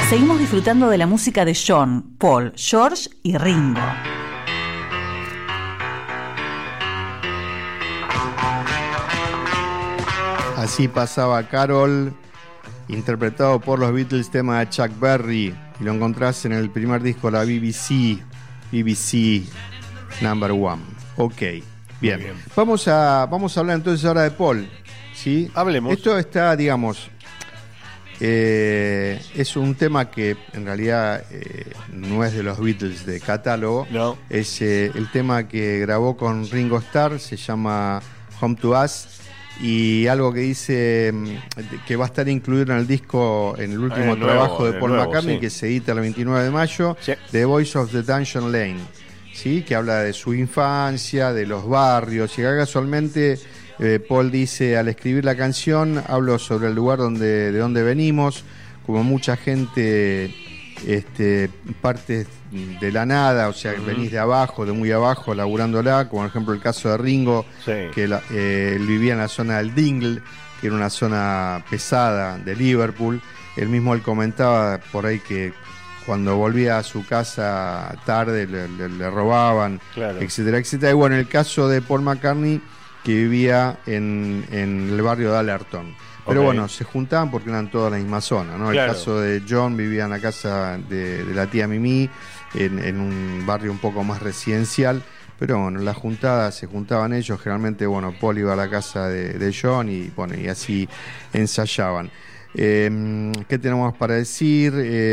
Seguimos disfrutando de la música de John, Paul, George y Ringo. Así pasaba Carol, interpretado por los Beatles, tema de Chuck Berry, y lo encontrás en el primer disco de la BBC Number One. Ok, bien. Vamos a hablar entonces ahora de Paul, ¿sí? Hablemos. Esto está, digamos, es un tema que en realidad no es de los Beatles de catálogo. No. Es el tema que grabó con Ringo Starr, se llama Home to Us. Y algo que dice que va a estar incluido en el disco, en el último trabajo de Paul McCartney, sí, que se edita el 29 de mayo, sí, The Voice of the Dungeon Lane, ¿sí? Que habla de su infancia, de los barrios. Y acá casualmente Paul dice, al escribir la canción, hablo sobre el lugar de donde venimos, como mucha gente parte de la nada, o sea, venís de abajo, de muy abajo, laburándola, como por ejemplo el caso de Ringo, sí, que él vivía en la zona del Dingle, que era una zona pesada de Liverpool. Él comentaba por ahí que cuando volvía a su casa tarde le robaban, claro, etcétera, etcétera. Y bueno, el caso de Paul McCartney, que vivía en el barrio de Allerton. Pero bueno, se juntaban porque eran toda la misma zona, ¿no? Claro. El caso de John vivía en la casa de la tía Mimi, en un barrio un poco más residencial. Pero bueno, las juntadas se juntaban ellos. Generalmente, bueno, Paul iba a la casa de John y bueno, y así ensayaban. ¿Qué tenemos para decir?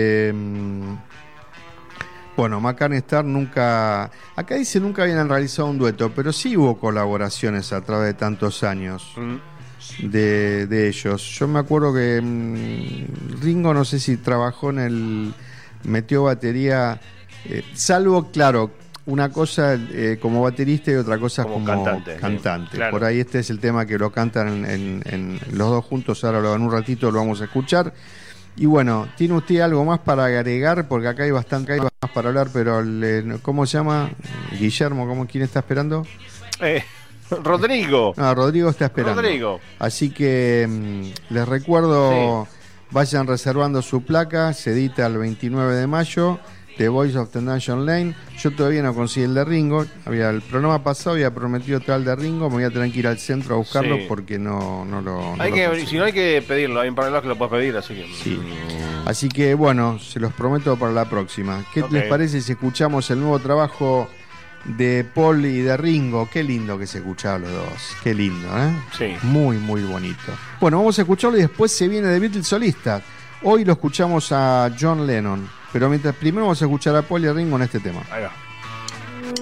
Bueno, McCartney Starr nunca... Acá dice nunca habían realizado un dueto, pero sí hubo colaboraciones a través de tantos años. De ellos. Yo me acuerdo que Ringo, no sé si trabajó metió batería, salvo, claro, una cosa como baterista y otra cosa como cantante. Claro. Por ahí este es el tema que lo cantan en los dos juntos, ahora en un ratito lo vamos a escuchar. Y bueno, ¿tiene usted algo más para agregar? Porque acá hay bastante más para hablar, pero ¿cómo se llama? Guillermo, ¿quién está esperando? Rodrigo. No, Rodrigo está esperando. Rodrigo. Así que les recuerdo, sí, vayan reservando su placa, se edita el 29 de mayo, The Voice of the Dungeon Lane. Yo todavía no conseguí el de Ringo. El programa pasado había prometido traer el de Ringo, me voy a tener que ir al centro a buscarlo, sí, porque no lo si no hay que pedirlo, hay un par de lados que lo puedes pedir, así que... Sí. Así que bueno, se los prometo para la próxima. ¿Qué les parece si escuchamos el nuevo trabajo de Paul y de Ringo? Qué lindo que se escuchaban los dos. Qué lindo, ¿eh? Sí. Muy, muy bonito. Bueno, vamos a escucharlo y después se viene de Beatles solistas. Hoy lo escuchamos a John Lennon, pero primero vamos a escuchar a Paul y a Ringo en este tema. Ahí va.